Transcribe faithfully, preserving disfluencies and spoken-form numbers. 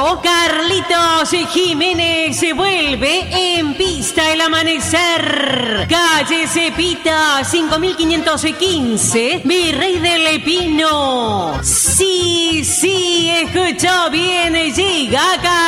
Luego, Carlitos Jiménez se vuelve en pista el amanecer. Calle Cepita, cinco mil quinientos quince, Virrey del Pino. Sí, sí, escuchó bien, llega acá.